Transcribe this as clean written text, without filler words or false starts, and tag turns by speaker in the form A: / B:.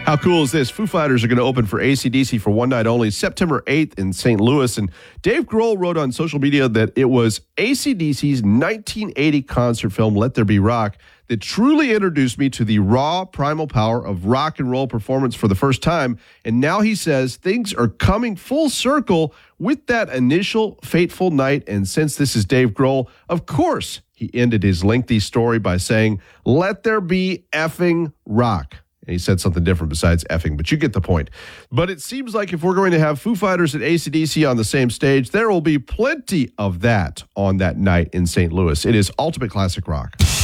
A: How cool is this? Foo Fighters are going to open for AC/DC for one night only, September 8th in St. Louis. And Dave Grohl wrote on social media that it was AC/DC's 1980 concert film, Let There Be Rock, that truly introduced me to the raw, primal power of rock and roll performance for the first time. And now he says things are coming full circle with that initial fateful night. And since this is Dave Grohl, of course, he ended his lengthy story by saying, "Let there be effing rock." And he said something different besides effing, but you get the point. But it seems like if we're going to have Foo Fighters and AC/DC on the same stage, there will be plenty of that on that night in St. Louis. It is Ultimate Classic Rock.